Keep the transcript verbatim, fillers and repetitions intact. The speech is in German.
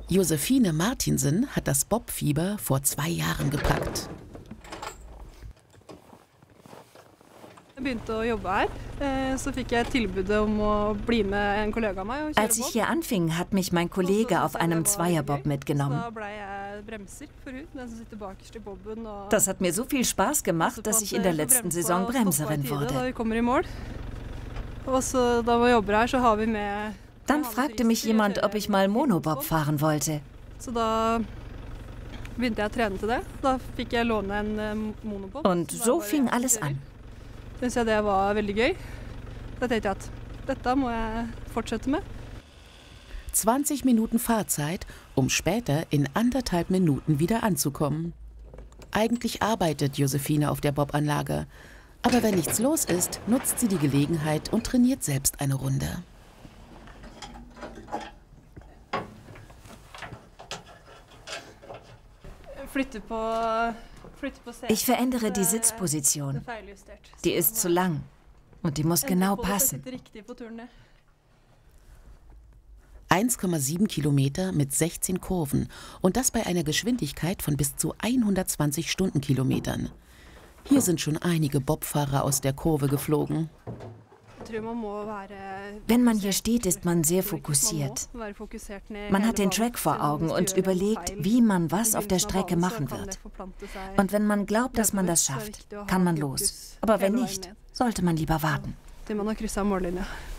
Josephine Martinsen hat das Bobfieber vor zwei Jahren gepackt. Als ich hier anfing, hat mich mein Kollege auf einem Zweierbob mitgenommen. Das hat mir so viel Spaß gemacht, dass ich in der letzten Saison Bremserin wurde. Dann fragte mich jemand, ob ich mal Monobob fahren wollte. Und so fing alles an. zwanzig Minuten Fahrzeit, um später in anderthalb Minuten wieder anzukommen. Eigentlich arbeitet Josephine auf der Bobanlage. Aber wenn nichts los ist, nutzt sie die Gelegenheit und trainiert selbst eine Runde. Ich verändere die Sitzposition. Die ist zu lang und die muss genau passen. eins Komma sieben Kilometer mit sechzehn Kurven und das bei einer Geschwindigkeit von bis zu hundertzwanzig Stundenkilometern. Hier sind schon einige Bobfahrer aus der Kurve geflogen. Wenn man hier steht, ist man sehr fokussiert. Man hat den Track vor Augen und überlegt, wie man was auf der Strecke machen wird. Und wenn man glaubt, dass man das schafft, kann man los. Aber wenn nicht, sollte man lieber warten.